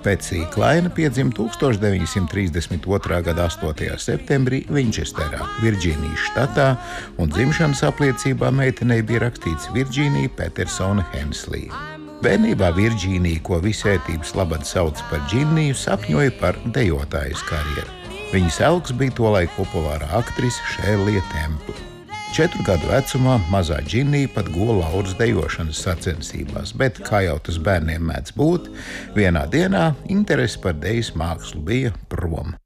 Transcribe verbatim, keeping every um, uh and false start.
Petsija Klaina piedzima tūkstoš deviņi simti trīsdesmit otrā gada astotajā septembrī Vinčesterā, Virdžīnijas štatā, un dzimšanas apliecībā meitenei bija rakstīts Virdžīnija Petersone Henslija. Bērnībā Virdžīnija, ko visi ētības labad sauc par Džinniju, sapņoja par dejotājas karjeru. Viņas elks bija tolaik populārā aktrise Šērlija Templa. Četru gadu vecumā mazā Džinnija pat guva lauras dejošanas sacensībās, bet, kā jau tas bērniem mēdz būt, vienā dienā interese par dejas mākslu bija prom.